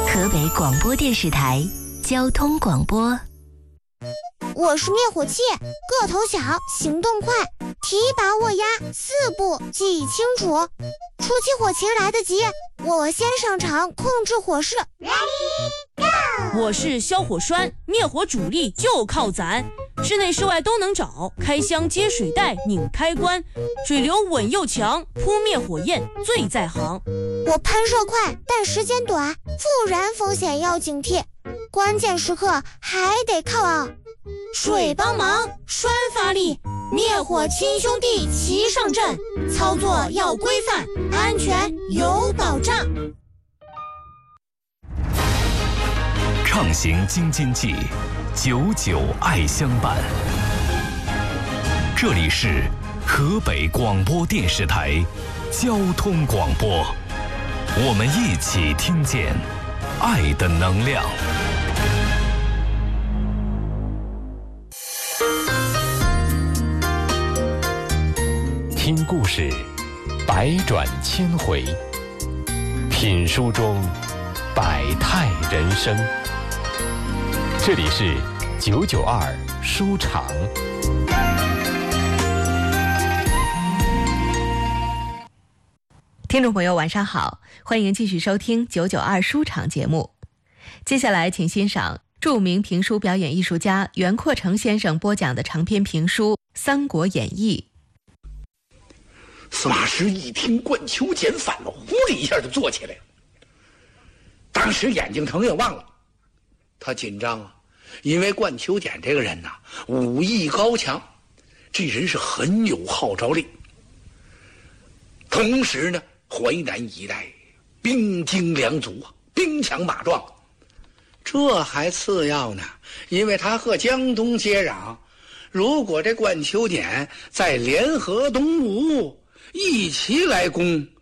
河北广播电视台交通广播。 我是灭火器，个头小，行动快，提拔握压4步记忆清楚。初期火情来得及，我先上场控制火势。 我是消火栓，灭火主力就靠咱，室内室外都能找，开箱接水带拧开关，水流稳又强，扑灭火焰最在行。 我喷射快，但时间短，复燃风险要警惕，关键时刻还得靠啊！ 水帮忙，栓发力，灭火亲兄弟齐上阵，操作要规范，安全有保障。 畅行京津冀，99爱相伴。这里是河北广播电视台交通广播，我们一起听见爱的能量。 听故事，百转千回；品书中，百态人生。这里是992书场。 听众朋友晚上好，欢迎继续收听992书场节目。接下来请欣赏著名评书表演艺术家袁阔成先生播讲的长篇评书《三国演义》。 司马师一听冠秋简反了，呼的一下就坐起来了，当时眼睛疼也忘了，他紧张啊，因为冠秋简这个人呐，武艺高强，这人是很有号召力，同时呢，淮南一带兵精粮足啊，兵强马壮，这还次要呢，因为他和江东接壤，如果这冠秋简再联合东吴一起来攻，